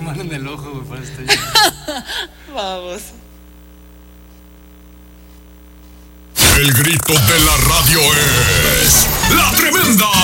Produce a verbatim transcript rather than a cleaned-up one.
mano en el ojo, güey, para estallar. Vamos. El grito de la radio es La Tremenda.